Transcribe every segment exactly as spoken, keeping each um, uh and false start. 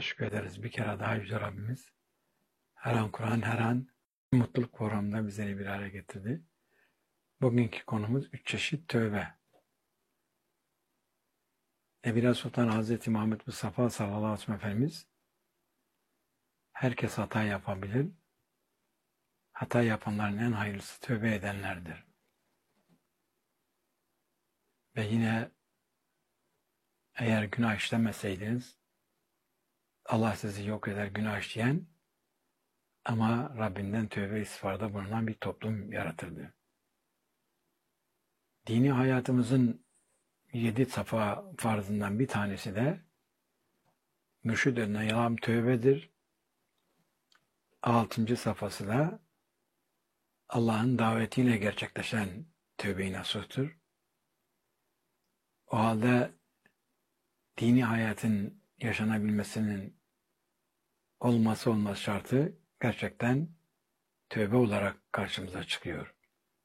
teşekkür ederiz. Bir kere daha Yüce Rabbimiz her an Kur'an, her an mutluluk programında bizleri bir araya getirdi. Bugünkü konumuz üç çeşit tövbe. Ebu Sultan Hazreti Muhammed Mustafa sallallahu aleyhi ve sellem Efendimiz herkes hata yapabilir. Hata yapanların en hayırlısı tövbe edenlerdir. Ve yine eğer günah işlemeseydiniz Allah sizi yok eder günah işleyen ama Rabbinden tövbe istiğfarda bulunan bir toplum yaratırdı. Dini hayatımızın yedi safa farzından bir tanesi de mürşid önüne yalan tövbedir. Altıncı safhası da Allah'ın davetiyle gerçekleşen tövbe-i nasuhtur. O halde dini hayatın yaşanabilmesinin olması olmaz şartı gerçekten tövbe olarak karşımıza çıkıyor.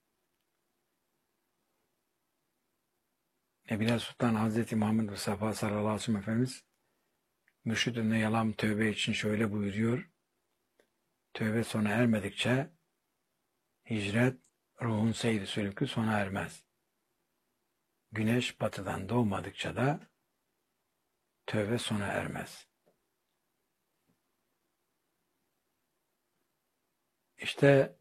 Ebu Sultan Hazreti Muhammed Mustafa sallallahu aleyhi ve sellem Efendimiz mürşid önüne yalan tövbe için şöyle buyuruyor. Tövbe sona ermedikçe hicret ruhun seyri sülükü sona ermez. Güneş batıdan doğmadıkça da tövbe sona ermez. İşte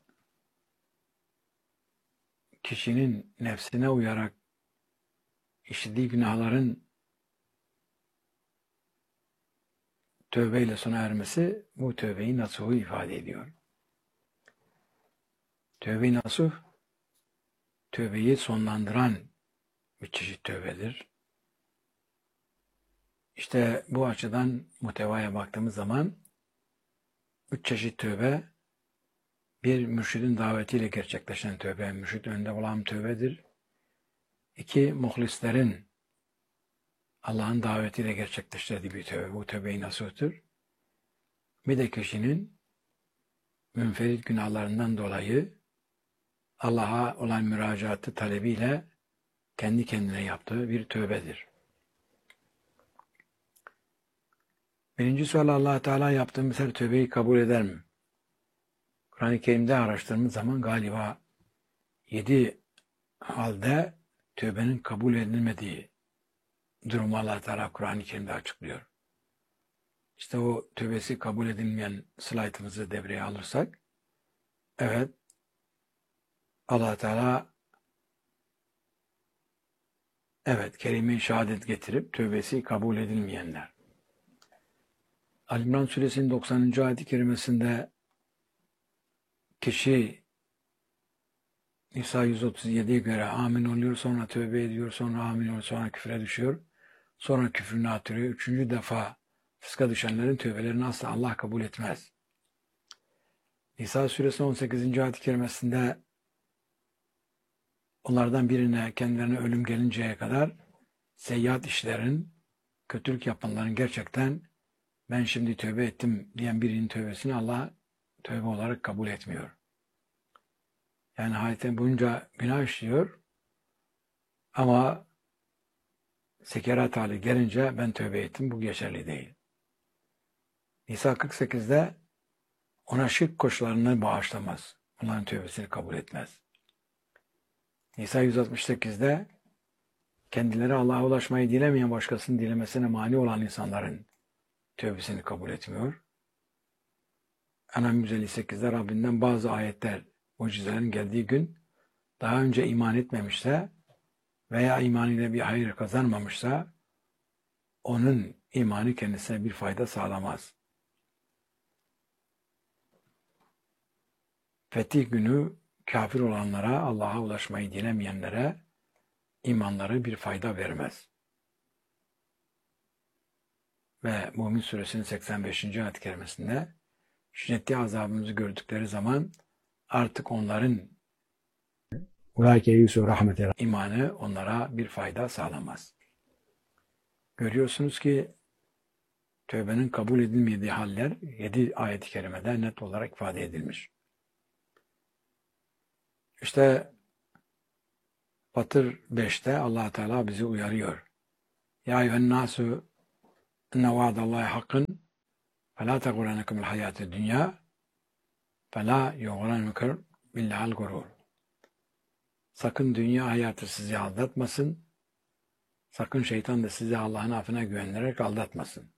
kişinin nefsine uyarak işlediği günahların tövbeyle sona ermesi bu tövbeyi nasuhu ifade ediyor. Tövbe-i nasuh, tövbeyi sonlandıran bir çeşit tövbedir. İşte bu açıdan muhtevaya baktığımız zaman üç çeşit tövbe, bir mürşidin davetiyle gerçekleşen tövbe, mürşid önünde olan tövbedir. İki, muhlislerin Allah'ın davetiyle gerçekleştirdiği bir tövbe, bu tövbe-i nasuhtur. Bir de kişinin münferit günahlarından dolayı Allah'a olan müracaatı talebiyle kendi kendine yaptığı bir tövbedir. Birinci sual, Allah Teala yaptığımız her tövbeyi kabul eder mi? Kur'an-ı Kerim'de araştırdığımız zaman galiba yedi halde tövbenin kabul edilmediği durumu Allah Teala Kur'an-ı Kerim'de açıklıyor. İşte o tövbesi kabul edilmeyen slaytımızı devreye alırsak, evet, Allah Teala evet, kelime-i şehadet getirip tövbesi kabul edilmeyenler. Ali-İmran Suresinin doksanıncı ayet-i kerimesinde kişi Nisa yüz otuz yediye göre amin oluyor, sonra tövbe ediyor, sonra amin oluyor, sonra küfre düşüyor, sonra küfrünü atıyor. Üçüncü defa fıska düşenlerin tövbelerini asla Allah kabul etmez. Nisa Suresinin on sekizinci ayet-i kerimesinde onlardan birine kendilerine ölüm gelinceye kadar seyyiat işlerin, kötülük yapanların gerçekten ben şimdi tövbe ettim diyen birinin tövbesini Allah tövbe olarak kabul etmiyor. Yani hayatın boyunca günah işliyor ama sekerat hali gelince ben tövbe ettim, bu geçerli değil. Nisa kırk sekizde ona şirk koşullarını bağışlamaz. Onların tövbesini kabul etmez. Nisa yüz altmış sekizde kendileri Allah'a ulaşmayı dilemeyen başkasının dilemesine mani olan insanların tövbesini kabul etmiyor. En'am yüz elli sekizde Rabbinden bazı ayetler, mucizelerin geldiği gün daha önce iman etmemişse veya imanıyla bir hayır kazanmamışsa onun imanı kendisine bir fayda sağlamaz. Fetih günü kafir olanlara, Allah'a ulaşmayı dilemeyenlere imanları bir fayda vermez. Ve Mümin Suresinin seksen beşinci ayet-i kerimesinde şiddetli azabımızı gördükleri zaman artık onların imanı onlara bir fayda sağlamaz. Görüyorsunuz ki tövbenin kabul edilmediği haller yedi ayet-i kerimede net olarak ifade edilmiş. İşte Fatır beşte Allah Teala bizi uyarıyor. Ya eyyühen nasu inne vaadallahi hakkın فَلَا تَغُرَنَكُمُ الْحَيَاةُ الدُّنْيَا فَلَا يُغْرَنَكُمْ بِاللّٰهِ الْغُرُورُ. Sakın dünya hayatı sizi aldatmasın. Sakın şeytan da sizi Allah'ın affına güvendirerek aldatmasın.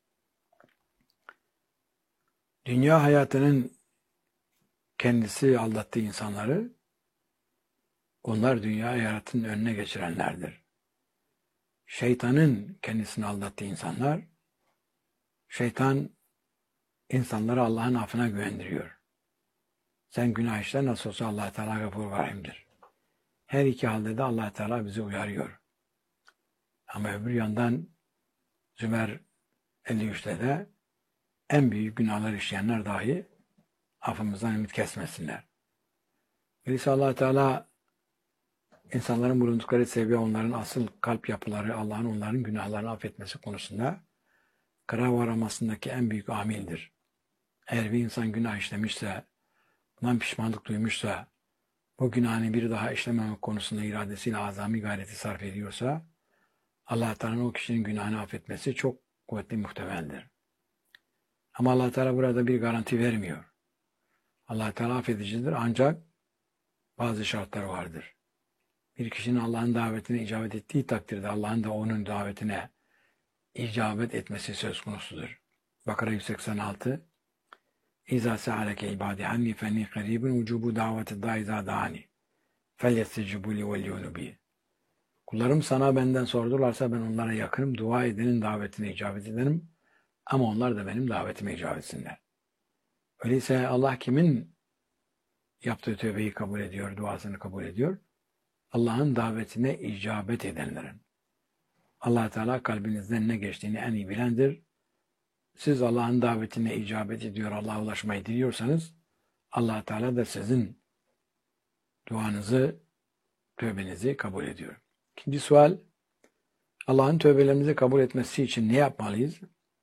Dünya hayatının kendisi aldattığı insanları, onlar dünya hayatının önüne geçirenlerdir. Şeytanın kendisini aldattığı insanlar, şeytan insanları Allah'ın affına güvendiriyor. Sen günah işle, nasıl olsa Allah Teala gafur rahimdir. Her iki halde de Allah Teala bizi uyarıyor. Ama öbür yandan Zümer elli üçte de en büyük günahlar işleyenler dahi affımızdan ümit kesmesinler. Öyleyse Allah Teala insanların bulundukları seviye, onların asıl kalp yapıları, Allah'ın onların günahlarını affetmesi konusunda karar varamasındaki en büyük amildir. Eğer bir insan günah işlemişse, bundan pişmanlık duymuşsa, bu günahını bir daha işlememek konusunda iradesiyle azami gayreti sarf ediyorsa, Allah Teala'nın o kişinin günahını affetmesi çok kuvvetli muhtemeldir. Ama Allah Teala burada bir garanti vermiyor. Allah Teala affedicidir ancak bazı şartlar vardır. Bir kişinin Allah'ın davetine icabet ettiği takdirde Allah'ın da onun davetine icabet etmesi söz konusudur. Bakara yüz seksen altı İzâ se'aleke ibâdi hanni fenni karîbun vücûbû daveti dâ izâ dâni felyestecibû li velyûnû bi. Kullarım sana benden sordularsa ben onlara yakınım, dua edenin davetine icabet ederim ama onlar da benim davetime icabet etsinler. Öyleyse Allah kimin yaptığı tövbeyi kabul ediyor, duasını kabul ediyor? Allah'ın davetine icabet edenlerin. Allah Teala kalbinizden ne geçtiğini en iyi bilendir. Siz Allah'ın davetine icabet ediyor, Allah'a ulaşmayı diliyorsanız, Allah Teala da sizin duanızı, tövbenizi kabul ediyor. İkinci sual, Allah'ın tövbelerimizi kabul etmesi için ne yapmalıyız?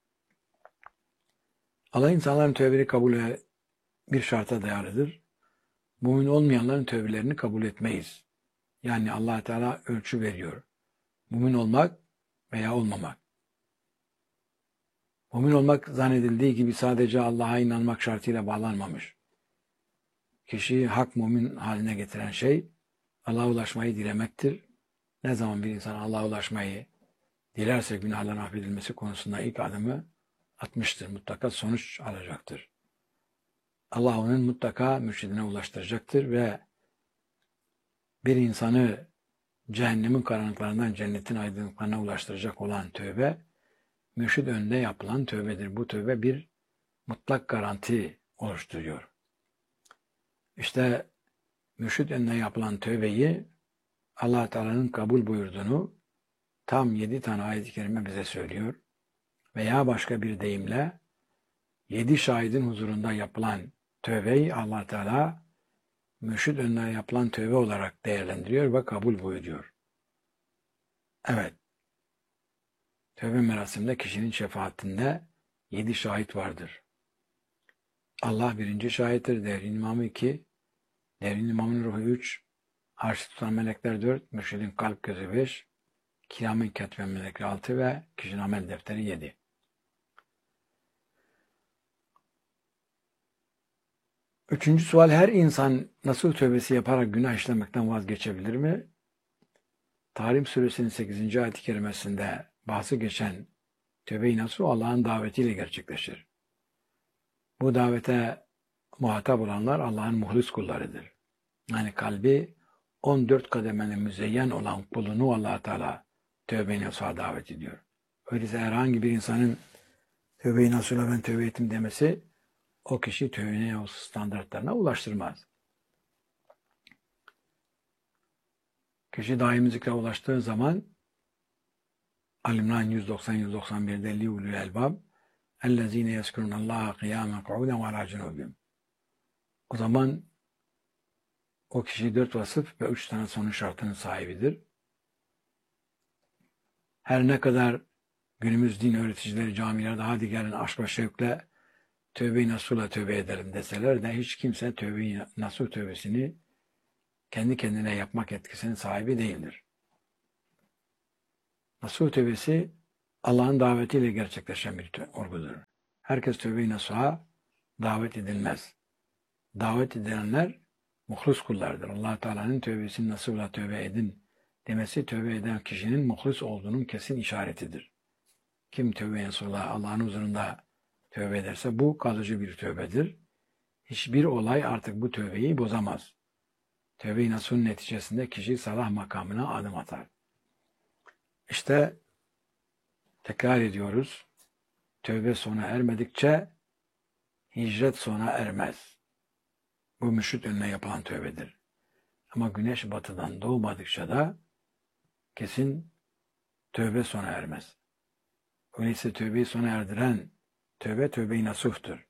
Allah insanların tövbeleri kabulü bir şarta dayalıdır. Mümin olmayanların tövbelerini kabul etmeyiz. Yani Allah Teala ölçü veriyor. Mümin olmak veya olmamak. Mümin olmak zannedildiği gibi sadece Allah'a inanmak şartıyla bağlanmamış. Kişiyi hak mümin haline getiren şey Allah'a ulaşmayı dilemektir. Ne zaman bir insan Allah'a ulaşmayı dilerse günahların affedilmesi konusunda ilk adımı atmıştır. Mutlaka sonuç alacaktır. Allah onun mutlaka mürşidine ulaştıracaktır ve bir insanı cehennemin karanlıklarından cennetin aydınlıklarına ulaştıracak olan tövbe, mürşid önünde yapılan tövbedir. Bu tövbe bir mutlak garanti oluşturuyor. İşte mürşid önünde yapılan tövbeyi Allah Teala'nın kabul buyurduğunu tam yedi tane ayet-i kerime bize söylüyor. Veya başka bir deyimle yedi şahidin huzurunda yapılan tövbeyi Allah Teala mürşid önüne yapılan tövbe olarak değerlendiriyor ve kabul buyuruyor. Evet. Tövbe merasiminde kişinin şefaatinde yedi şahit vardır. Allah birinci şahittir, devrin imamı iki, devrin imamın ruhu üç, arşı tutan melekler dört, mürşidin kalp gözü beş, kiramın ketben melekleri altı ve kişinin amel defteri yedi. Üçüncü sual, her insan nasıl tövbesi yaparak günah işlemekten vazgeçebilir mi? Tahrim suresinin sekizinci ayet-i kerimesinde bahsi geçen tövbe-i nasuh Allah'ın davetiyle gerçekleşir. Bu davete muhatap olanlar Allah'ın muhlis kullarıdır. Yani kalbi on dört kademeli müzeyyen olan kulunu Allah Teala tövbe-i nasuh'a davet ediyor. Öyleyse herhangi bir insanın tövbe-i nasuh'la ben tövbe ettim demesi o kişi tövbe nasuh standartlarına ulaştırmaz. Kişi daimi zikre ulaştığı zaman Al-İmran yüz doksan yüz doksan bir'de liulul elbab ellezine yezkurunallaha kıyamen ku'uden ve ala cunubihim. O zaman o kişi dört vasıf ve üç tane sonuç şartının sahibidir. Her ne kadar günümüz din öğreticileri camilerde hadi gelin aşk ve şevkle tövbe-i nasuh'la tövbe edelim deseler de hiç kimse tövbe-i nasuh tövbesini kendi kendine yapmak etkisinin sahibi değildir. Nasuh tövbesi Allah'ın davetiyle gerçekleşen bir olgudur. Herkes tövbe-i nasuha davet edilmez. Davet edilenler muhlis kullardır. Allah Teala'nın tövbesini nasuhla tövbe edin demesi tövbe eden kişinin muhlis olduğunun kesin işaretidir. Kim tövbe-i nasuhla Allah'ın huzurunda tövbe ederse bu kalıcı bir tövbedir. Hiçbir olay artık bu tövbeyi bozamaz. Tövbe-i nasuhun neticesinde kişi salah makamına adım atar. İşte tekrar ediyoruz. Tövbe sona ermedikçe hicret sona ermez. Bu müşrit önüne yapılan tövbedir. Ama güneş batıdan doğmadıkça da kesin tövbe sona ermez. Öyleyse tövbeyi sona erdiren tövbe, tövbe-i nasuhtur.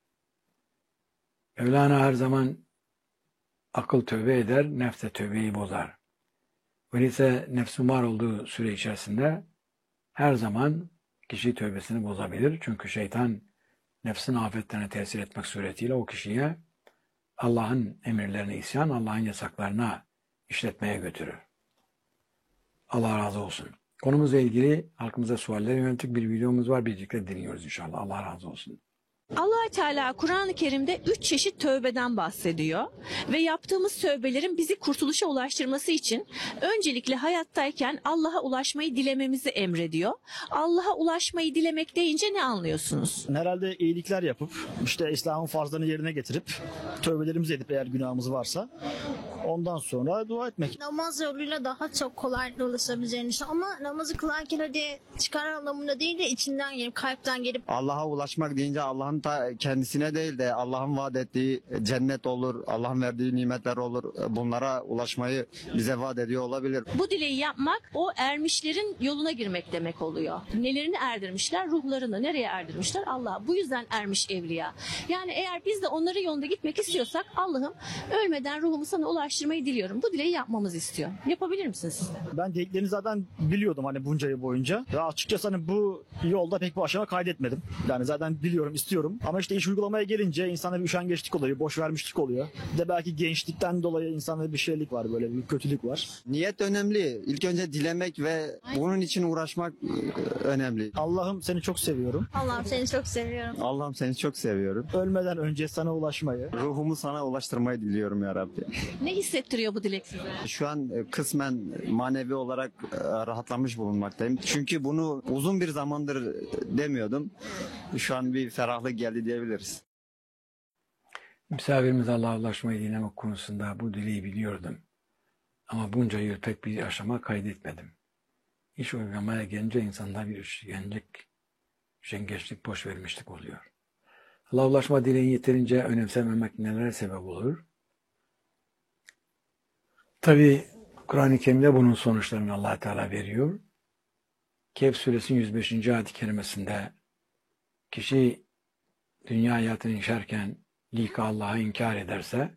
Mevlana her zaman akıl tövbe eder, nefs de tövbeyi bozar. Öyleyse nefsin var olduğu süre içerisinde her zaman kişi tövbesini bozabilir. Çünkü şeytan nefsin afetlerine tesir etmek suretiyle o kişiye Allah'ın emirlerine isyan, Allah'ın yasaklarına işletmeye götürür. Allah razı olsun. Konumuzla ilgili halkımıza sualler yönelik bir videomuz var. Birlikte dinliyoruz inşallah. Allah razı olsun. Allah Teala Kur'an-ı Kerim'de üç çeşit tövbeden bahsediyor ve yaptığımız tövbelerin bizi kurtuluşa ulaştırması için öncelikle hayattayken Allah'a ulaşmayı dilememizi emrediyor. Allah'a ulaşmayı dilemek deyince ne anlıyorsunuz? Herhalde iyilikler yapıp işte İslam'ın farzlarını yerine getirip tövbelerimizi edip eğer günahımız varsa ondan sonra dua etmek. Namaz yoluyla daha çok kolaylıkla ulaşabileceğini düşünüyorum. Ama namazı kılarken hadi çıkar anlamında değil de içinden gelip kalpten gelip Allah'a ulaşmak deyince Allah'ın ta kendisine değil de Allah'ın vaat ettiği cennet olur, Allah'ın verdiği nimetler olur. Bunlara ulaşmayı bize vaat ediyor olabilir. Bu dileği yapmak o ermişlerin yoluna girmek demek oluyor. Nelerini erdirmişler? Ruhlarını. Nereye erdirmişler? Allah'a. Bu yüzden ermiş evliya. Yani eğer biz de onların yolunda gitmek istiyorsak Allah'ım ölmeden ruhumu sana ulaştırmayı diliyorum. Bu dileği yapmamızı istiyor. Yapabilir misiniz siz de? Ben dileklerini zaten biliyordum hani bunca yıl boyunca. Ve açıkçası hani bu yolda pek bir aşama kaydetmedim. Yani zaten biliyorum, istiyorum. Ama işte iş uygulamaya gelince insanda bir üşengeçlik oluyor, boş vermişlik oluyor. Bir de belki gençlikten dolayı insanda bir şeylik var, böyle bir kötülük var. Niyet önemli. İlk önce dilemek ve bunun için uğraşmak önemli. Allah'ım seni çok seviyorum. Allah'ım seni çok seviyorum. Allah'ım seni çok seviyorum. Ölmeden önce sana ulaşmayı. Ruhumu sana ulaştırmayı diliyorum ya Rabbi. Ne hissettiriyor bu dilek size? Şu an kısmen manevi olarak rahatlamış bulunmaktayım. Çünkü bunu uzun bir zamandır demiyordum. Şu an bir ferahlık geldi diyebiliriz. Misafirimiz Allah'a ulaşmayı dilemek konusunda bu dileği biliyordum. Ama bunca yıl pek bir aşama kaydetmedim. İş uygulamaya gelince insanda bir üşengeçlik, üşengeçlik, boş vermişlik oluyor. Allah'a ulaşma dileğini yeterince önemsememek nelere sebep olur? Tabi Kur'an-ı Kerim'de bunun sonuçlarını Allah Teala veriyor. Kehf suresinin yüz beşinci ayet-i kerimesinde kişi dünya hayatını yaşarken lika Allah'ı inkar ederse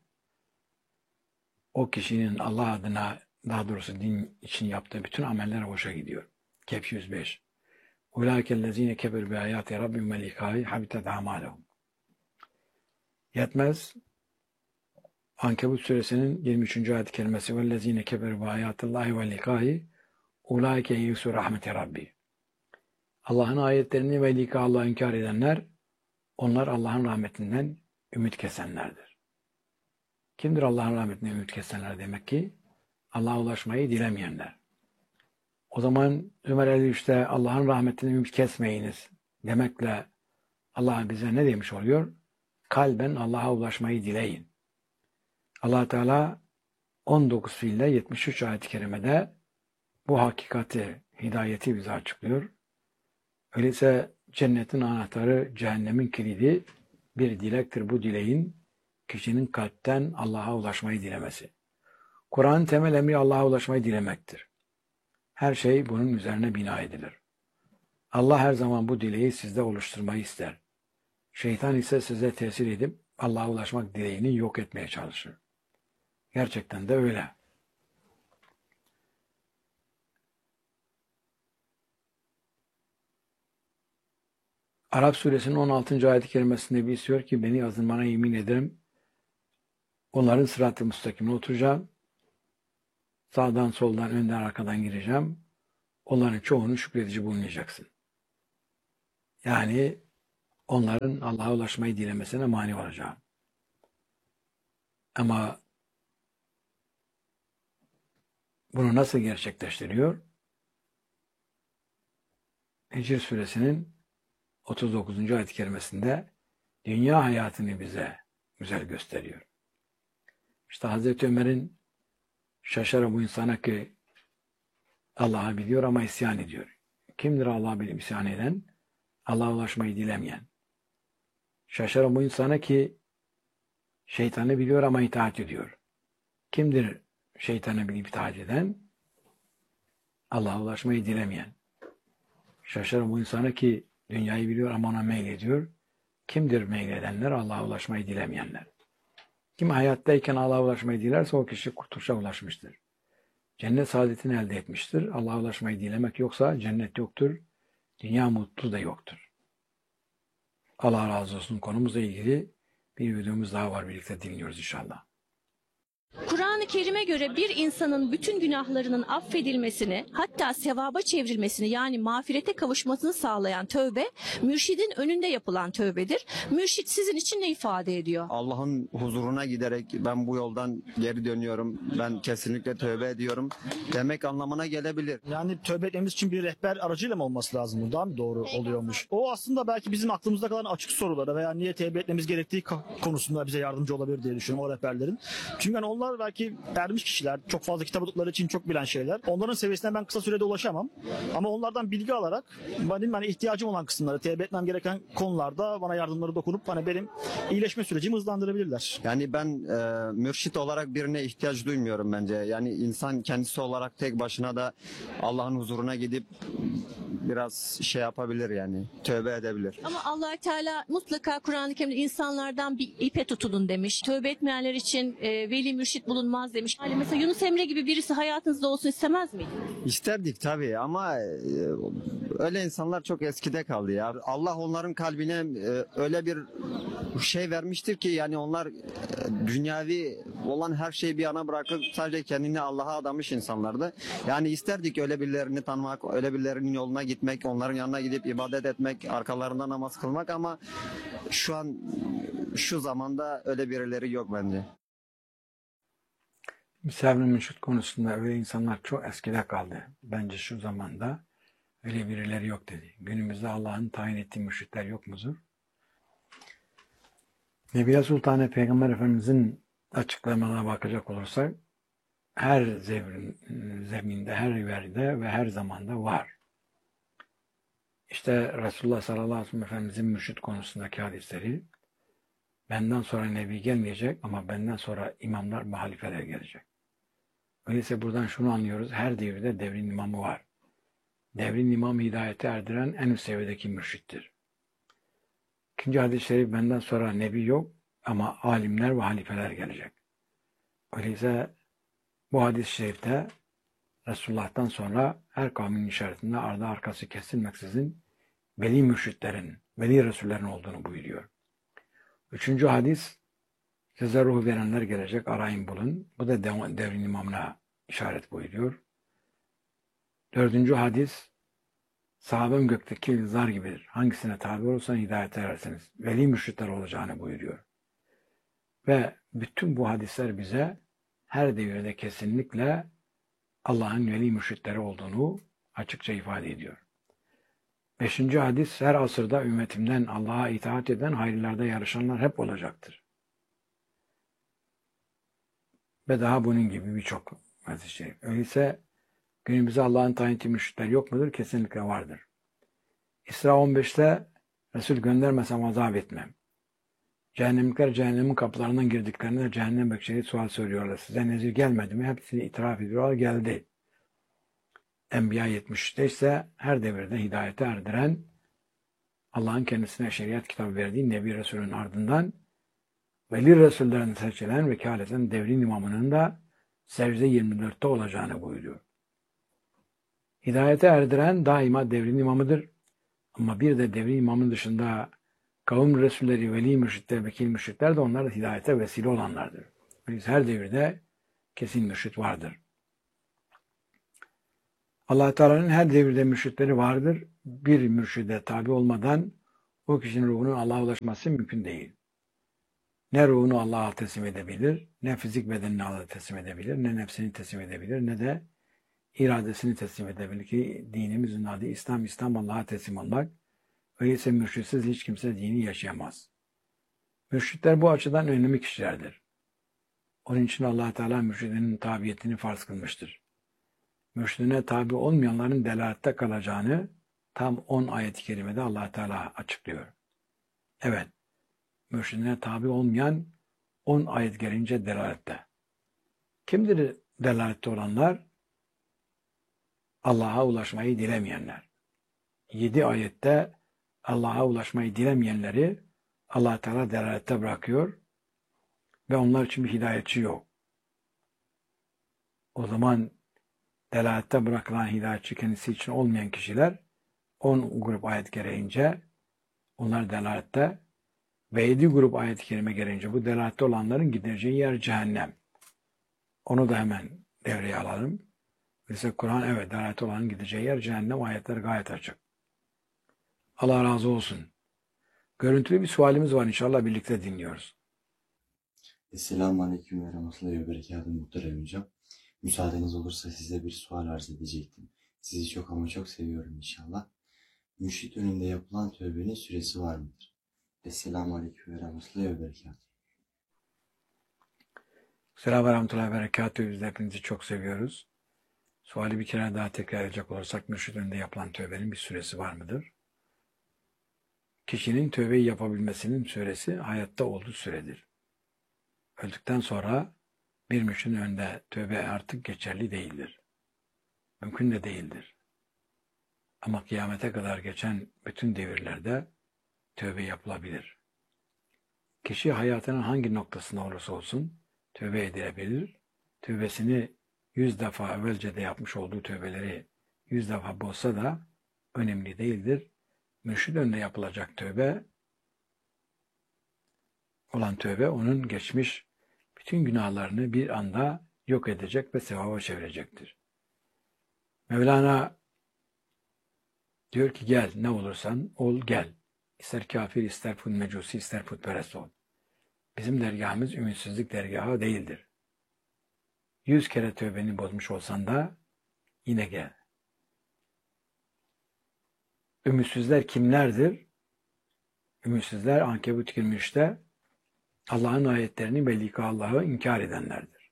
o kişinin Allah adına, daha doğrusu din için yaptığı bütün ameller boşa gidiyor. Kehf yüz beş. Ulaikellezine keberu bi ayati rabbihim ve likahi habitat amalehum. Yetmez. Ankebut suresinin yirmi üçüncü ayet-i kerimesi vellezine keberu bi ayatillahi ve likahi ulaike yusu rahmeti rabbi. Allah'ın ayetlerini ve lika Allah'ı inkar edenler, onlar Allah'ın rahmetinden ümit kesenlerdir. Kimdir Allah'ın rahmetinden ümit kesenler demek ki? Allah'a ulaşmayı dilemeyenler. O zaman Zümer elli üçte Allah'ın rahmetinden ümit kesmeyiniz demekle Allah bize ne demiş oluyor? Kalben Allah'a ulaşmayı dileyin. Allah Teala on dokuz fiille yetmiş üç ayet-i kerimede bu hakikati, hidayeti bize açıklıyor. Öyleyse cennetin anahtarı, cehennemin kilidi bir dilektir. Bu dileğin kişinin kalpten Allah'a ulaşmayı dilemesi. Kur'an'ın temel emri Allah'a ulaşmayı dilemektir. Her şey bunun üzerine bina edilir. Allah her zaman bu dileği sizde oluşturmayı ister. Şeytan ise size tesir edip Allah'a ulaşmak dileğini yok etmeye çalışır. Gerçekten de öyle. Arap suresinin on altıncı ayet-i kerimesinde bir istiyor ki beni azınmana yemin ederim. Onların sırat-ı müstakimine oturacağım. Sağdan, soldan, önden, arkadan gireceğim. Onların çoğunu şükredici bulmayacaksın. Yani onların Allah'a ulaşmayı dilemesine mani olacağım. Ama bunu nasıl gerçekleştiriyor? Hicr suresinin otuz dokuzuncu ayet-i kerimesinde dünya hayatını bize güzel gösteriyor. İşte Hazreti Ömer'in şaşarı bu insana ki Allah'ı biliyor ama isyan ediyor. Kimdir Allah'ı bilip isyan eden? Allah'a ulaşmayı dilemeyen. Şaşarı bu insana ki şeytanı biliyor ama itaat ediyor. Kimdir şeytanı bilip itaat eden? Allah'a ulaşmayı dilemeyen. Şaşarı bu insana ki dünyayı biliyor ama ona meylediyor. Kimdir meyledenler? Allah'a ulaşmayı dilemeyenler. Kim hayattayken Allah'a ulaşmayı dilerse o kişi kurtuluşa ulaşmıştır. Cennet saadetini elde etmiştir. Allah'a ulaşmayı dilemek yoksa cennet yoktur. Dünya mutlu da yoktur. Allah razı olsun. Konumuzla ilgili bir videomuz daha var. Birlikte dinliyoruz inşallah. Kur'an-ı Kerim'e göre bir insanın bütün günahlarının affedilmesini, hatta sevaba çevrilmesini, yani mağfirete kavuşmasını sağlayan tövbe, mürşidin önünde yapılan tövbedir. Mürşid sizin için ne ifade ediyor? Allah'ın huzuruna giderek ben bu yoldan geri dönüyorum, ben kesinlikle tövbe ediyorum demek anlamına gelebilir. Yani tövbe etmemiz için bir rehber aracıyla mı olması lazım? Bu daha mı doğru oluyormuş? O aslında belki bizim aklımızda kalan açık sorulara veya niye tövbe etmemiz gerektiği konusunda bize yardımcı olabilir diye düşünüyorum o rehberlerin. Çünkü hani onlar belki ermiş kişiler, çok fazla kitap okudukları için çok bilen şeyler. Onların seviyesine ben kısa sürede ulaşamam. Ama onlardan bilgi alarak benim hani ihtiyacım olan kısımları, tevbe etmem gereken konularda bana yardımları dokunup hani benim iyileşme sürecimi hızlandırabilirler. Yani ben e, mürşit olarak birine ihtiyaç duymuyorum bence. Yani insan kendisi olarak tek başına da Allah'ın huzuruna gidip biraz şey yapabilir, yani tövbe edebilir. Ama Allah Teala mutlaka Kur'an-ı Kerim'de insanlardan bir ipe tutunun demiş. Tövbe etmeyenler için e, veli mürşit bulunmaz demiş. Yani mesela Yunus Emre gibi birisi hayatınızda olsun istemez miydiniz? İsterdik tabii ama e, öyle insanlar çok eskide kaldı ya. Allah onların kalbine e, öyle bir şey vermiştir ki yani onlar e, dünyavi olan her şeyi bir yana bırakıp sadece kendini Allah'a adamış insanlardı. Yani isterdik öyle birilerini tanımak, öyle birilerinin yoluna gitmek, onların yanına gidip ibadet etmek, arkalarında namaz kılmak ama şu an şu zamanda öyle birileri yok bence. Misafir mürşit konusunda öyle insanlar çok eskide kaldı. Bence şu zamanda öyle birileri yok dedi. Günümüzde Allah'ın tayin ettiği mürşitler yok mudur? Nebiye Sultanı Peygamber Efendimizin açıklamalarına bakacak olursak her zevrin, zeminde, her yerde ve her zamanda var. İşte Resulullah sallallahu aleyhi ve sellem Efendimizin mürşit konusundaki hadisleri, benden sonra Nebi gelmeyecek ama benden sonra imamlar ve halifeler gelecek. Öyleyse buradan şunu anlıyoruz, her devirde devrin imamı var. Devrin imamı hidayete erdiren en üst seviyedeki mürşittir. İkinci hadis-i şerif, benden sonra Nebi yok ama alimler ve halifeler gelecek. Öyleyse bu hadis-i şerifte Resulullah'tan sonra her kavmin işaretinde ardı arkası kesilmeksizin veli mürşitlerin, veli resullerin olduğunu buyuruyor. Üçüncü hadis, size ruh verenler gelecek, arayın bulun. Bu da devrin imamına işaret buyuruyor. Dördüncü hadis, sahabem gökteki yıldızlar gibidir. Hangisine tabi olursan hidayete erersiniz. Veli mürşitler olacağını buyuruyor. Ve bütün bu hadisler bize her devirde kesinlikle Allah'ın veli mürşitleri olduğunu açıkça ifade ediyor. Beşinci hadis, her asırda ümmetimden Allah'a itaat eden, hayırlarda yarışanlar hep olacaktır. Ve daha bunun gibi birçok hadis-i şerif. Öyleyse günümüzde Allah'ın tayin ettiği mürşitler yok mudur? Kesinlikle vardır. İsra on beşte Resul göndermesem azap etmem. Cehennemlikler cehennemin kapılarından girdiklerinde cehennem bekçileri sual soruyorlar. Size nezir gelmedi mi? Hepsini itiraf ediyorlar. Geldi. Enbiya yetmiş üçte ise her devirde hidayete erdiren, Allah'ın kendisine şeriat kitabı verdiği Nebi Resul'ün ardından veli Resullerin seçilen vekaleten devrin imamının da secde yirmi dörtte olacağını buyuruyor. Hidayete erdiren daima devrin imamıdır. Ama bir de devrin imamının dışında kavim Resulleri, veli mürşitler, vekil mürşitler de onlar da hidayete vesile olanlardır. Biz her devirde kesin mürşit vardır. Allah Teala'nın her devirde mürşitleri vardır. Bir mürşide tabi olmadan o kişinin ruhunun Allah'a ulaşması mümkün değil. Ne ruhunu Allah'a teslim edebilir, ne fizik bedenini Allah'a teslim edebilir, ne nefsini teslim edebilir, ne de iradesini teslim edebilir ki dinimizin adı İslam, İslam Allah'a teslim olmak. Öyleyse mürşitsiz hiç kimse dini yaşayamaz. Mürşitler bu açıdan önemli kişilerdir. Onun için Allah Teala mürşidinin tabiyetini farz kılmıştır. Mürşidine tabi olmayanların delalette kalacağını tam on ayet-i kerimede Allah Teala açıklıyor. Evet, mürşidine tabi olmayan on ayet gelince delalette. Kimdir delalette olanlar? Allah'a ulaşmayı dilemeyenler. Yedi ayette Allah'a ulaşmayı dilemeyenleri Allah Teala delalette bırakıyor ve onlar için bir hidayetçi yok. O zaman delalette bırakılan hidayetçi kendisi için olmayan kişiler on grup ayet gereğince onlar delalette ve yedi grup ayet-i kerime gelince bu delalette olanların gideceği yer cehennem. Onu da hemen devreye alalım. Mesela Kur'an evet delalette olanın gideceği yer cehennem, ayetler gayet açık. Allah razı olsun. Görüntülü bir sualimiz var, inşallah birlikte dinliyoruz. Esselamu Aleyküm ve Rahmetullahi ve Berekatuhu muhterem hocam. Müsaadeniz olursa size bir sual arz edecektim. Sizi çok ama çok seviyorum inşallah. Mürşit önünde yapılan tövbenin süresi var mıdır? Esselamu Aleyküm ve Rahmetullahi ve Berekatuhu. Selamun ve Rahmetullahi ve Berekatuhu. Biz de hepinizi çok seviyoruz. Suali bir kere daha tekrar edecek olursak mürşit önünde yapılan tövbenin bir süresi var mıdır? Kişinin tövbeyi yapabilmesinin süresi hayatta olduğu süredir. Öldükten sonra bir mürşidin önünde tövbe artık geçerli değildir. Mümkün de değildir. Ama kıyamete kadar geçen bütün devirlerde tövbe yapılabilir. Kişi hayatının hangi noktasında olursa olsun tövbe edilebilir. Tövbesini yüz defa evvelce de yapmış olduğu tövbeleri yüz defa bozsa da önemli değildir. Mürşid önünde yapılacak tövbe olan tövbe onun geçmiş bütün günahlarını bir anda yok edecek ve sevaba çevirecektir. Mevlana diyor ki gel ne olursan ol gel. İster kafir, ister put mecusi, ister putperest ol. Bizim dergahımız ümitsizlik dergahı değildir. Yüz kere tövbeni bozmuş olsan da yine gel. Ümitsizler kimlerdir? Ümitsizler Ankebut yirmi üçte Allah'ın ayetlerini ve lika Allah'ı inkar edenlerdir.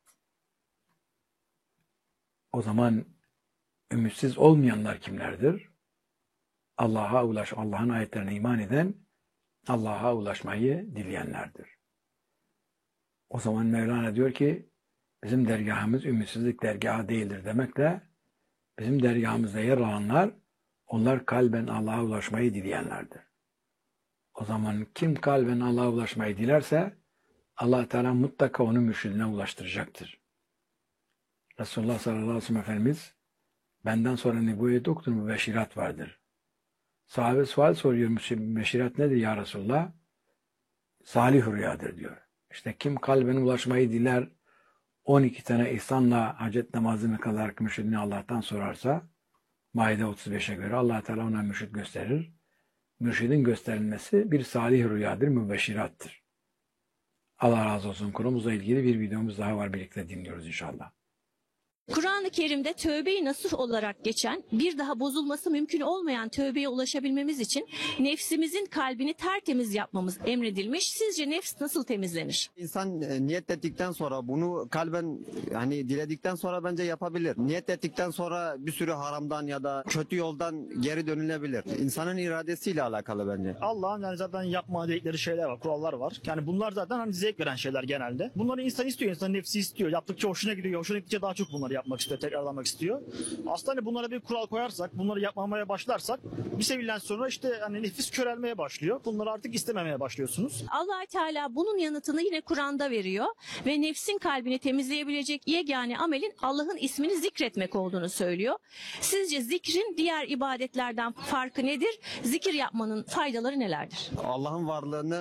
O zaman ümitsiz olmayanlar kimlerdir? Allah'a ulaş, Allah'ın ayetlerine iman eden, Allah'a ulaşmayı dileyenlerdir. O zaman Mevlana diyor ki, bizim dergahımız ümitsizlik dergahı değildir demekle, bizim dergahımızda yer alanlar, onlar kalben Allah'a ulaşmayı dileyenlerdir. O zaman kim kalben Allah'a ulaşmayı dilerse, Allah Teala mutlaka onu mürşidine ulaştıracaktır. Resulullah sallallahu aleyhi ve sellem Efendimiz, benden sonra nübüvvet yoktur, mübeşşirat vardır. Sahabe sual soruyor, mübeşşirat nedir ya Resulullah? Salih rüyadır diyor. İşte kim kalben ulaşmayı diler, on iki tane ihsanla hacet namazını kılarak mürşidini Allah'tan sorarsa, Maide otuz beşe göre Allah Teala ona mürşid gösterir. Mürşidin gösterilmesi bir salih rüyadır, mübeşşirattır. Allah razı olsun. Konumuzla ilgili bir videomuz daha var, birlikte dinliyoruz inşallah. Kur'an-ı Kerim'de tövbe-i nasuh olarak geçen, bir daha bozulması mümkün olmayan tövbeye ulaşabilmemiz için nefsimizin kalbini tertemiz yapmamız emredilmiş. Sizce nefs nasıl temizlenir? İnsan e, niyet ettikten sonra bunu kalben hani diledikten sonra bence yapabilir. Niyet ettikten sonra bir sürü haramdan ya da kötü yoldan geri dönülebilir. İnsanın iradesiyle alakalı bence. Allah'ın yani zaten yapma dedikleri şeyler var, kurallar var. Yani bunlar zaten hani zevk veren şeyler genelde. Bunları insan istiyor, insanın nefsi istiyor. Yaptıkça hoşuna gidiyor, hoşuna gidince daha çok bunları yapmak istiyor, tekrarlamak istiyor. Aslında hani bunlara bir kural koyarsak, bunları yapmamaya başlarsak bir seviyetten sonra işte hani nefis körelmeye başlıyor. Bunları artık istememeye başlıyorsunuz. Allah Teala bunun yanıtını yine Kur'an'da veriyor ve nefsin kalbini temizleyebilecek yegane amelin Allah'ın ismini zikretmek olduğunu söylüyor. Sizce zikrin diğer ibadetlerden farkı nedir? Zikir yapmanın faydaları nelerdir? Allah'ın varlığını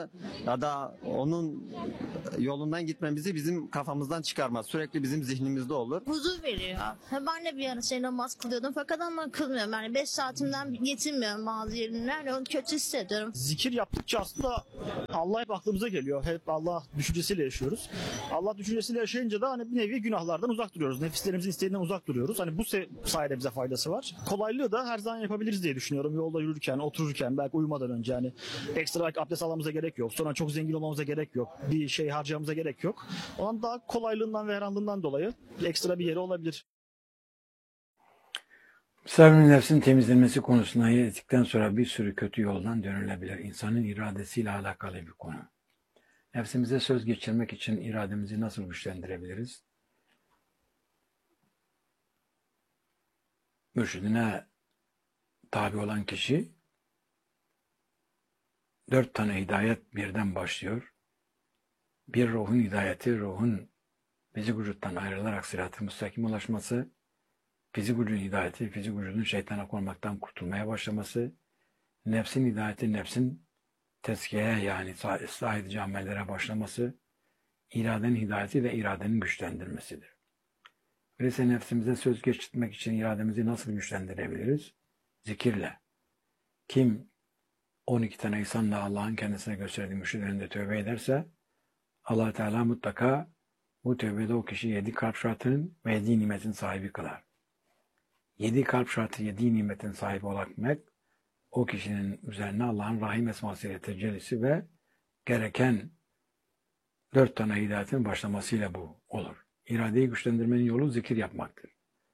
ya da onun yolundan gitmemizi bizim kafamızdan çıkarmaz. Sürekli bizim zihnimizde olur. Huzur veriyor. Ha, ben de bir ara şey namaz kılıyordum fakat ama kılmıyorum. Yani beş saatimden yetinmiyorum bazı yerler. Onu kötü hissediyorum. Zikir yaptıkça aslında Allah hep aklımıza geliyor. Hep Allah düşüncesiyle yaşıyoruz. Allah düşüncesiyle yaşayınca da hani bir nevi günahlardan uzak duruyoruz. Nefislerimizin isteğinden uzak duruyoruz. Hani bu se- sayede bize faydası var. Kolaylığı da her zaman yapabiliriz diye düşünüyorum. Yolda yürürken, otururken, belki uyumadan önce. Yani ekstra belki abdest almamıza gerek yok. Sonra çok zengin olmamıza gerek yok. Bir şey harcamamıza gerek yok. Onun daha kolaylığından ve herhanlığından dolayı ekstra bir yeri olabilir. Misafirin nefsin temizlenmesi konusuna yer ettikten sonra bir sürü kötü yoldan dönülebilir. İnsanın iradesiyle alakalı bir konu. Nefsimize söz geçirmek için irademizi nasıl güçlendirebiliriz? Mürşidine tabi olan kişi dört tane hidayet birden başlıyor. Bir ruhun hidayeti, ruhun fizik vücuttan ayrılarak sırat-ı müstakim ulaşması, fizik vücudun hidayeti, fizik vücudun şeytana konmaktan kurtulmaya başlaması, nefsin hidayeti, nefsin tezkiyeye yani ıslah edici amellere başlaması, iradenin hidayeti ve iradenin güçlendirmesidir. Öyleyse nefsimize söz geçirmek için irademizi nasıl güçlendirebiliriz? Zikirle. Kim on iki tane insanla Allah'ın kendisine gösterdiği mürşid önünde tövbe ederse, Allah Teala mutlaka bu tövbede o kişi yedi kalp şartının ve yedi nimetin sahibi kılar. Yedi kalp şartı, yedi nimetin sahibi olabilmek, o kişinin üzerine Allah'ın rahim esmasıyla tecellisi ve gereken dört tane hidayetin başlamasıyla bu olur. İradeyi güçlendirmenin yolu zikir yapmaktır.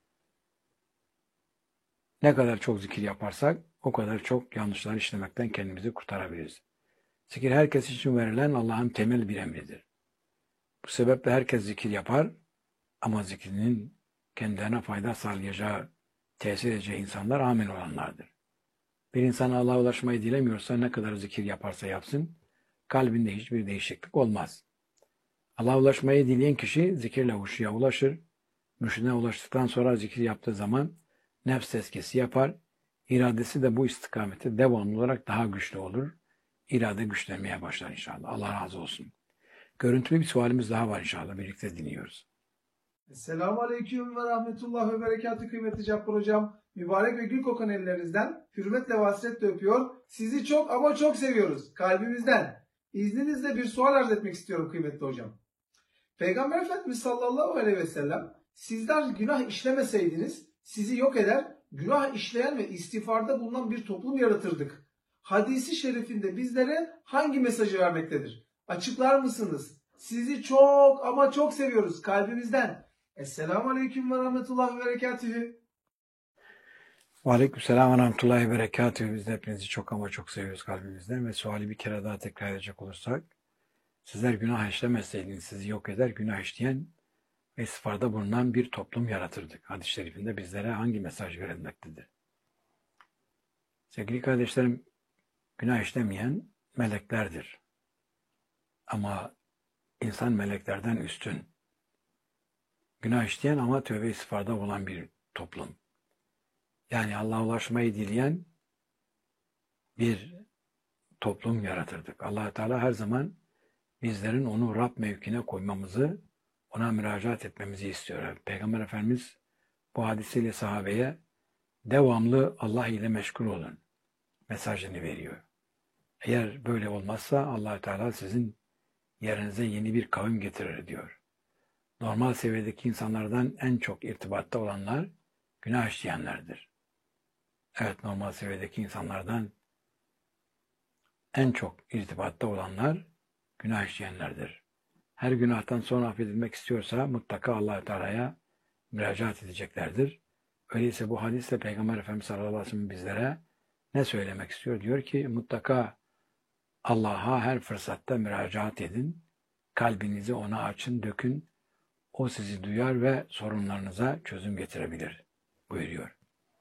Ne kadar çok zikir yaparsak, o kadar çok yanlışlar işlemekten kendimizi kurtarabiliriz. Zikir herkes için verilen Allah'ın temel bir emridir. Bu sebeple herkes zikir yapar ama zikrinin kendilerine fayda sağlayacağı, tesir edeceği insanlar amin olanlardır. Bir insan Allah'a ulaşmayı dilemiyorsa ne kadar zikir yaparsa yapsın, kalbinde hiçbir değişiklik olmaz. Allah'a ulaşmayı dileyen kişi zikirle huşuya ulaşır. Mürşidine ulaştıktan sonra zikir yaptığı zaman nefs tezkiyesi yapar. İradesi de bu istikamette devamlı olarak daha güçlü olur. İrade güçlenmeye başlar inşallah. Allah razı olsun. Görüntülü bir sualimiz daha var inşallah. Birlikte dinliyoruz. Esselamu Aleyküm ve Rahmetullah ve Berekatü kıymetli Cabbar Hocam. Mübarek ve gül kokan ellerinizden hürmetle ve hasretle öpüyor. Sizi çok ama çok seviyoruz. Kalbimizden. İzninizle bir sual arz etmek istiyorum kıymetli hocam. Peygamber Efendimiz sallallahu aleyhi ve sellem sizler günah işlemeseydiniz sizi yok eder, günah işleyen ve istiğfarda bulunan bir toplum yaratırdık. Hadisi şerifinde bizlere hangi mesajı vermektedir? Açıklar mısınız? Sizi çok ama çok seviyoruz kalbimizden. Esselamu Aleyküm ve Rahmetullah ve Berekatühü. Aleykümselam ve Rahmetullahi ve Berekatühü. Biz de hepinizi çok ama çok seviyoruz kalbimizden ve suali bir kere daha tekrar edecek olursak, sizler günah işlemeseydiniz sizi yok eder, günah işleyen ve istiğfarda bulunan bir toplum yaratırdık. Hadis-i şerifinde bizlere hangi mesaj verilmektedir? Sevgili kardeşlerim, günah işlemeyen meleklerdir. Ama insan meleklerden üstün. Günah işleyen ama tövbe istiğfarda olan bir toplum. Yani Allah'a ulaşmayı dileyen bir toplum yaratırdık. Allah Teala her zaman bizlerin onu Rab mevkine koymamızı, ona müracaat etmemizi istiyor. Peygamber Efendimiz bu hadisiyle sahabeye devamlı Allah ile meşgul olun mesajını veriyor. Eğer böyle olmazsa Allah Teala sizin yerinize yeni bir kavim getirir diyor. Normal seviyedeki insanlardan en çok irtibatta olanlar günah işleyenlerdir. Evet, normal seviyedeki insanlardan en çok irtibatta olanlar günah işleyenlerdir. Her günahtan sonra affedilmek istiyorsa mutlaka Allah Teala'ya müracaat edeceklerdir. Öyleyse bu hadisle Peygamber Efendimiz sallallahu aleyhi ve sellem bizlere ne söylemek istiyor? Diyor ki mutlaka Allah'a her fırsatta müracaat edin. Kalbinizi ona açın, dökün. O sizi duyar ve sorunlarınıza çözüm getirebilir buyuruyor.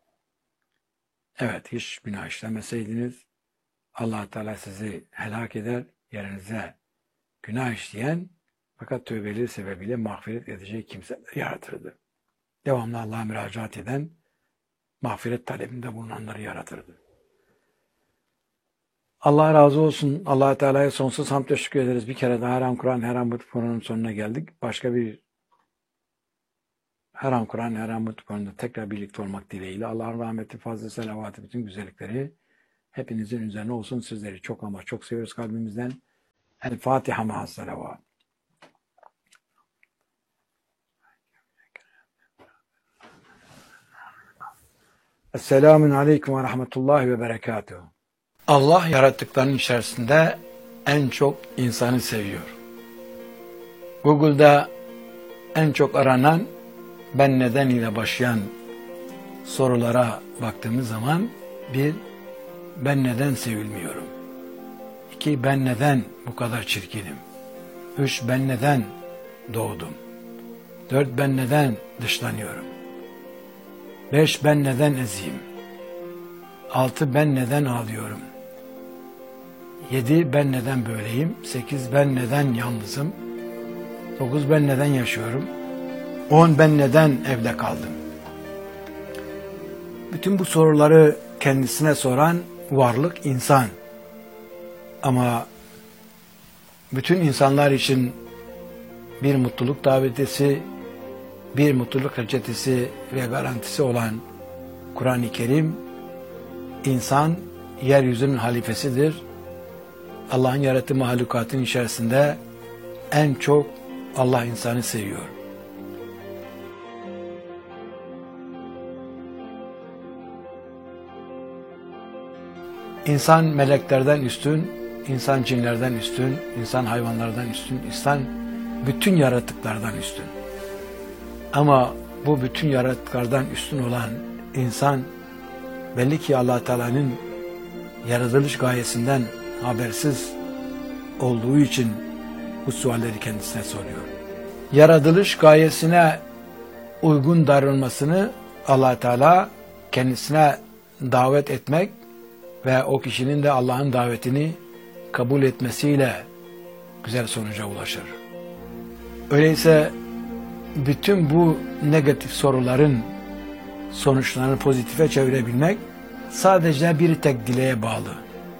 Evet, hiç günah işlemeseydiniz Allah Teala sizi helak eder, yerinize günah işleyen fakat tövbeleri sebebiyle mağfiret edeceği kimseler yaratırdı. Devamlı Allah'a müracaat eden, mağfiret talebinde bulunanları yaratırdı. Allah razı olsun. Allah Teala'ya sonsuz hamd teşekkür ederiz. Bir kere daha Her An Kur'an, Her An Mutlu Kur'an'ın sonuna geldik. Başka bir Her An Kur'an, Her An Mutlu Kur'an'da tekrar birlikte olmak dileğiyle. Allah'ın rahmeti, fazla selavatı, bütün güzellikleri hepinizin üzerine olsun. Sizleri çok ama çok seviyoruz kalbimizden. El Fatiha ma'as salavat. Esselamun aleyküm ve rahmetullahi ve berekatuhu. Allah yarattıklarının içerisinde en çok insanı seviyor. Google'da en çok aranan ben neden ile başlayan sorulara baktığımız zaman bir, ben neden sevilmiyorum? İki, ben neden bu kadar çirkinim? Üç, ben neden doğdum? Dört, ben neden dışlanıyorum? Beş, ben neden eziyim? Altı, ben neden ağlıyorum? Yedi, ben neden böyleyim? Sekiz, ben neden yalnızım? Dokuz, ben neden yaşıyorum? On, ben neden evde kaldım? Bütün bu soruları kendisine soran varlık insan. Ama bütün insanlar için bir mutluluk davetisi, bir mutluluk reçetesi ve garantisi olan Kur'an-ı Kerim, insan yeryüzünün halifesidir. Allah'ın yarattığı mahlukatın içerisinde en çok Allah insanı seviyor. İnsan meleklerden üstün, insan cinlerden üstün, insan hayvanlardan üstün, insan bütün yaratıklardan üstün. Ama bu bütün yaratıklardan üstün olan insan belli ki Allah Teala'nın yaratılış gayesinden habersiz olduğu için bu sualleri kendisine soruyor. Yaratılış gayesine uygun davranmasını Allah Teala kendisine davet etmek ve o kişinin de Allah'ın davetini kabul etmesiyle güzel sonuca ulaşır. Öyleyse bütün bu negatif soruların sonuçlarını pozitife çevirebilmek sadece bir tek dileğe bağlı.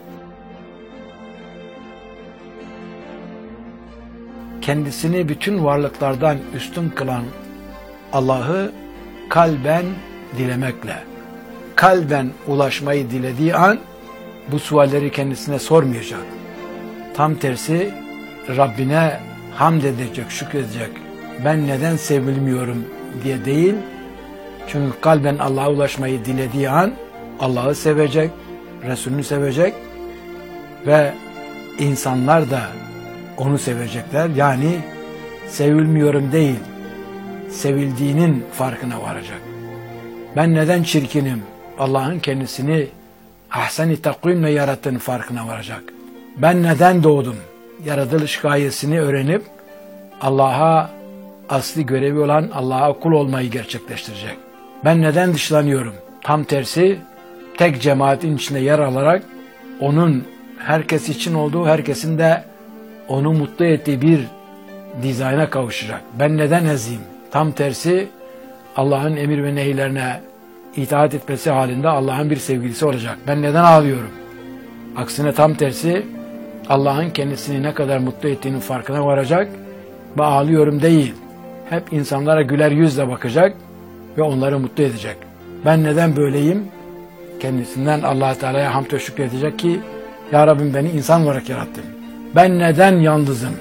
Kendisini bütün varlıklardan üstün kılan Allah'ı kalben dilemekle, kalben ulaşmayı dilediği an bu sualleri kendisine sormayacak. Tam tersi Rabbine hamd edecek, şükredecek. Ben neden sevilmiyorum diye değil. Çünkü kalben Allah'a ulaşmayı dilediği an Allah'ı sevecek, Resulünü sevecek ve insanlar da onu sevecekler. Yani sevilmiyorum değil, sevildiğinin farkına varacak. Ben neden çirkinim? Allah'ın kendisini ahsen-i takvimle yarattığının farkına varacak. Ben neden doğdum? Yaratılış gayesini öğrenip Allah'a asli görevi olan Allah'a kul olmayı gerçekleştirecek. Ben neden dışlanıyorum? Tam tersi tek cemaatin içinde yer alarak onun herkes için olduğu, herkesin de onu mutlu ettiği bir dizayna kavuşacak. Ben neden eziyim? Tam tersi Allah'ın emir ve nehirlerine itaat etmesi halinde Allah'ın bir sevgilisi olacak. Ben neden ağlıyorum? Aksine tam tersi Allah'ın kendisini ne kadar mutlu ettiğinin farkına varacak ve ağlıyorum değil. Hep insanlara güler yüzle bakacak ve onları mutlu edecek. Ben neden böyleyim? Kendisinden Allah Teala'ya hamd ve şükredecek ki Ya Rabbim beni insan olarak yarattın. Ben neden yalnızım?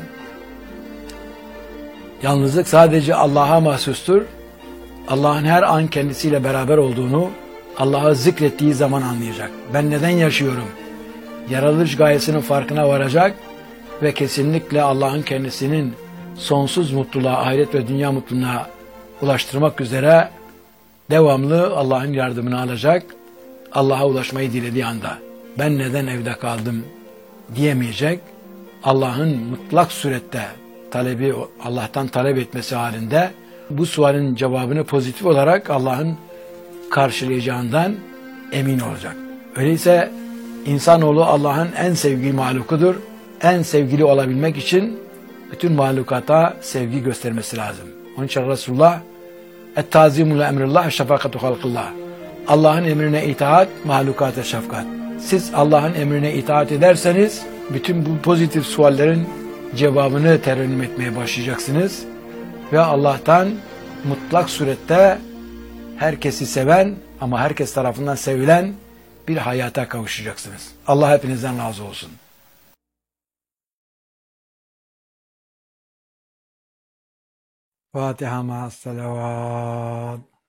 Yalnızlık sadece Allah'a mahsustur. Allah'ın her an kendisiyle beraber olduğunu Allah'ı zikrettiği zaman anlayacak. Ben neden yaşıyorum? Yaratılış gayesinin farkına varacak ve kesinlikle Allah'ın kendisinin sonsuz mutluluğa, ahiret ve dünya mutluluğuna ulaştırmak üzere devamlı Allah'ın yardımını alacak. Allah'a ulaşmayı dilediği anda ben neden evde kaldım diyemeyecek. Allah'ın mutlak surette talebi, Allah'tan talep etmesi halinde bu sualin cevabını pozitif olarak Allah'ın karşılayacağından emin olacak. Öyleyse insanoğlu Allah'ın en sevgili mahlukudur. En sevgili olabilmek için bütün mahlukata sevgi göstermesi lazım. Onun için Resulullah et-tazimu li emrillah şefakatu halqillah. Allah'ın emrine itaat, mahlukata şefkat. Siz Allah'ın emrine itaat ederseniz bütün bu pozitif suallerin cevabını terennüm etmeye başlayacaksınız. Ve Allah'tan mutlak surette herkesi seven ama herkes tarafından sevilen bir hayata kavuşacaksınız. Allah hepinizden razı olsun. Fatiha ma'as salavat.